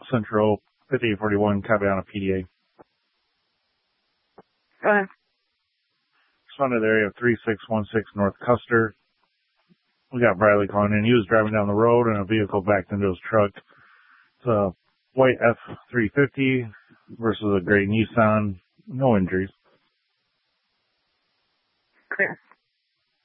Central 5841 Cabiana PDA. Go ahead. Responded area of 3616 North Custer. We got Bradley calling in. He was driving down the road and a vehicle backed into his truck. It's a white F-350 versus a gray Nissan. No injuries. Clear.